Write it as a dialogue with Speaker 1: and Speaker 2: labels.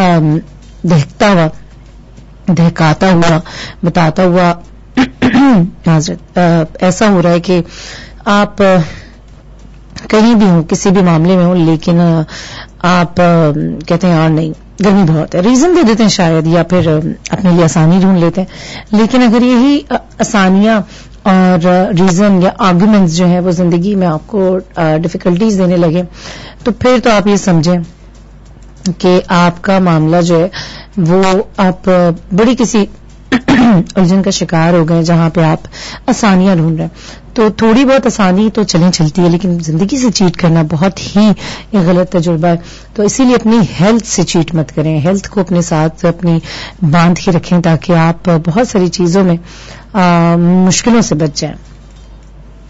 Speaker 1: दहकाता हुआ, बताता हुआ ऐसा हो रहा है कि आप कहीं भी हो, किसी भी मामले में हो, लेकिन आप कहते हैं यार नहीं, गर्मी बहुत है, रीजन दे देते हैं शायद, या फिर अपने लिए आसानी ढूंढ लेते हैं। लेकिन अगर यही आसानियां और रीजन या आर्गुमेंट्स जो है वो जिंदगी में आपको डिफिकल्टीज देने लगे, तो फिर तो आप ये समझें कि आपका मामला जो है वो आप बड़ी किसी उलझन का शिकार हो गए, जहां पे आप आसानियां ढूंढ रहे हैं। तो थोड़ी बहुत आसानी तो चलती है, लेकिन जिंदगी से चीट करना बहुत ही एक गलत तजुर्बा है। तो इसीलिए अपनी हेल्थ से चीट मत करें, हेल्थ को अपने साथ अपनी बांध के रखें, ताकि आप बहुत सारी चीजों में मुश्किलों से बच जाएं।